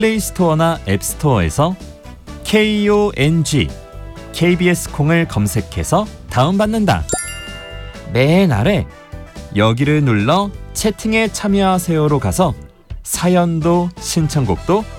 플레이스토어나 앱스토어에서 KONG KBS 콩을 검색해서 다운받는다. 맨 아래 여기를 눌러 채팅에 참여하세요로 가서 사연도 신청곡도